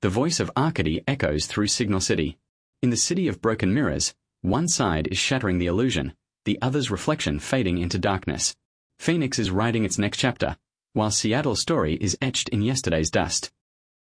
The voice of Arcady echoes through Signal City. In the city of broken mirrors, one side is shattering the illusion, the other's reflection fading into darkness. Phoenix is writing its next chapter, while Seattle's story is etched in yesterday's dust.